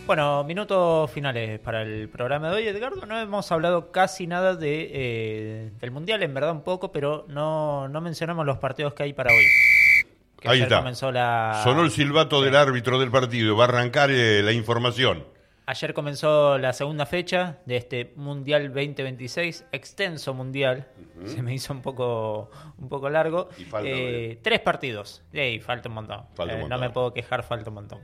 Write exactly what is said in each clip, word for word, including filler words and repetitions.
Bueno, minutos finales para el programa de hoy, Edgardo. No hemos hablado casi nada de eh, del Mundial, en verdad un poco, pero no, no mencionamos los partidos que hay para hoy. Que Ahí ayer está. Comenzó la... Sonó el silbato Sí. del árbitro del partido. Va a arrancar eh, la información. Ayer comenzó la segunda fecha de este Mundial veinte veintiséis, extenso Mundial. Uh-huh. Se me hizo un poco un poco largo. Y falta, eh, tres partidos. Ey, falta un montón. Falta un Eh, montón. no me puedo quejar, falta un montón.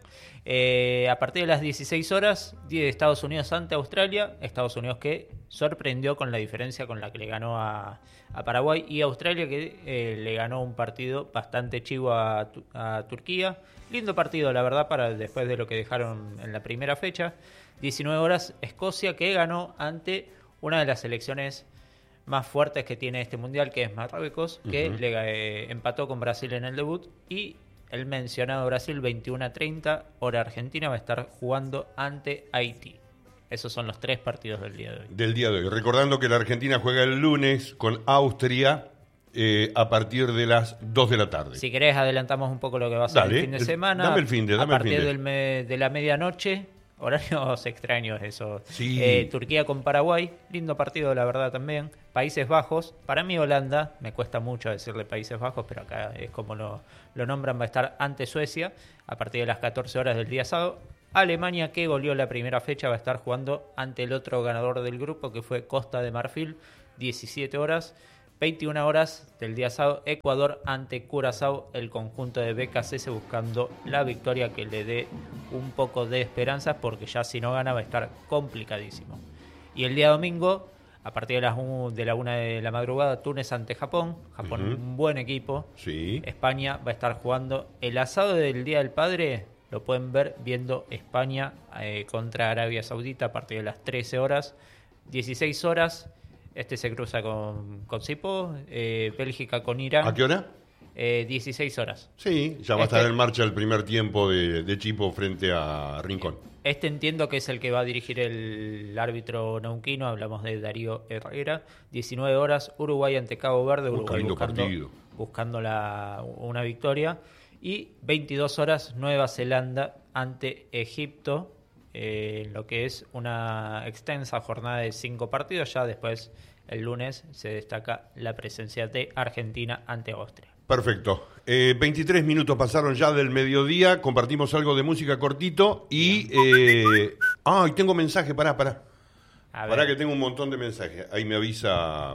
Eh, a partir de las dieciséis horas, de Estados Unidos ante Australia. Estados Unidos que sorprendió con la diferencia con la que le ganó a, a Paraguay. Y Australia que eh, le ganó un partido bastante chivo a, a Turquía. Lindo partido, la verdad, para después de lo que dejaron en la primera fecha. diecinueve horas, Escocia, que ganó ante una de las selecciones más fuertes que tiene este mundial, que es Marruecos, que uh-huh. le eh, empató con Brasil en el debut. Y el mencionado Brasil, veintiuno a treinta, hora Argentina, va a estar jugando ante Haití. Esos son los tres partidos del día de hoy. Del día de hoy. Recordando que la Argentina juega el lunes con Austria. Eh, a partir de las dos de la tarde. Si querés, adelantamos un poco lo que va a ser Dale, el fin de el, semana. Dame el fin de, dame A partir el fin de. Del me, de la medianoche, horarios extraños eso. Sí. Eh, Turquía con Paraguay, lindo partido la verdad también. Países Bajos, para mí Holanda, me cuesta mucho decirle Países Bajos, pero acá es como lo, lo nombran, va a estar ante Suecia, a partir de las catorce horas del día sábado. Alemania, que goleó la primera fecha, va a estar jugando ante el otro ganador del grupo, que fue Costa de Marfil, diecisiete horas. veintiuna horas del día sábado, Ecuador ante Curazao, el conjunto de B K C S buscando la victoria que le dé un poco de esperanzas, porque ya si no gana va a estar complicadísimo. Y el día domingo, a partir de las un, de la una de la madrugada, Túnez ante Japón. Japón, uh-huh. un buen equipo. Sí. España va a estar jugando el asado del Día del Padre. Lo pueden ver viendo España eh, contra Arabia Saudita a partir de las trece horas. dieciséis horas. Este se cruza con, con Cipo, eh, Bélgica con Irán. ¿A qué hora? Eh, dieciséis horas. Sí, ya va este, a estar en marcha el primer tiempo de, de Chipo frente a Rincón. Este entiendo que es el que va a dirigir el árbitro neuquino, hablamos de Darío Herrera. diecinueve horas, Uruguay ante Cabo Verde, Uruguay buscando, buscando la, una victoria. Y veintidós horas, Nueva Zelanda ante Egipto. En eh, lo que es una extensa jornada de cinco partidos. Ya después, el lunes, se destaca la presencia de Argentina ante Austria. Perfecto. Eh, veintitrés minutos pasaron ya del mediodía. Compartimos algo de música cortito. Y... Eh... Ah, y tengo mensaje. Pará, pará. A pará ver. Que tengo un montón de mensajes. Ahí me avisa...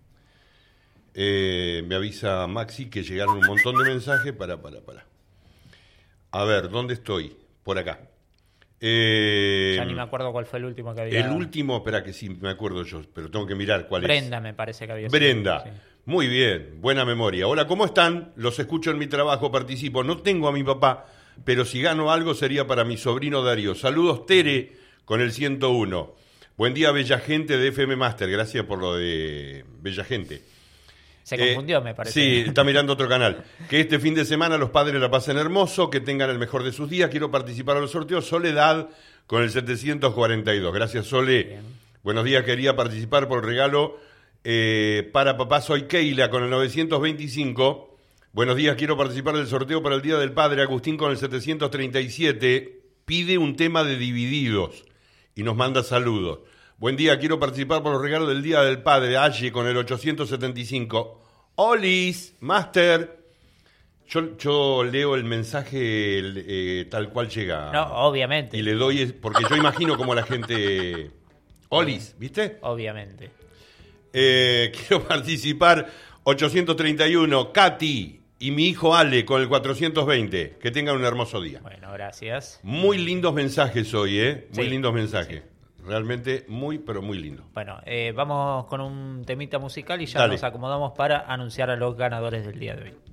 Eh, me avisa Maxi que llegaron un montón de mensajes. Pará, pará, pará. A ver, ¿dónde estoy? Por acá. Eh, ya ni me acuerdo cuál fue el último que había. El último, espera que sí, me acuerdo yo, pero tengo que mirar cuál Brenda, es. Brenda me parece que había. Brenda, sido, sí. Muy bien, buena memoria. Hola, ¿cómo están? Los escucho en mi trabajo, participo. No tengo a mi papá, pero si gano algo sería para mi sobrino Darío. Saludos, Tere, con el ciento uno. Buen día, bella gente de F M Master. Gracias por lo de bella gente. Se confundió, eh, me parece. Sí, está mirando otro canal. Que este fin de semana los padres la pasen hermoso, que tengan el mejor de sus días. Quiero participar en los sorteos. Soledad con el setecientos cuarenta y dos. Gracias, Sole. Bien. Buenos días, quería participar por el regalo eh, para papá. Soy Keila con el novecientos veinticinco. Buenos días, quiero participar del sorteo para el Día del Padre. Agustín con el setecientos treinta y siete. Pide un tema de Divididos y nos manda saludos. Buen día, quiero participar por los regalos del Día del Padre. Aye con el ochocientos setenta y cinco. Olis, Master. Yo, yo leo el mensaje eh, tal cual llega. No, obviamente. Y le doy, porque yo imagino como la gente... Olis, ¿viste? Obviamente. Eh, quiero participar, ochocientos treinta y uno, Katy y mi hijo Ale con el cuatrocientos veinte. Que tengan un hermoso día. Bueno, gracias. Muy lindos mensajes hoy, ¿eh? Muy sí, lindos mensajes. Sí. Realmente muy, pero muy lindo. Bueno, eh, vamos con un temita musical y ya Dale. Nos acomodamos para anunciar a los ganadores del día de hoy.